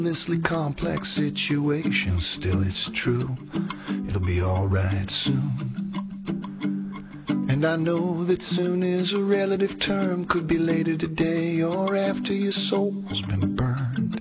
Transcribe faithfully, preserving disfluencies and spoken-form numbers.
endlessly complex situation. Still it's true, it'll be alright soon. And I know that soon is a relative term, could be later today or after your soul's been burned.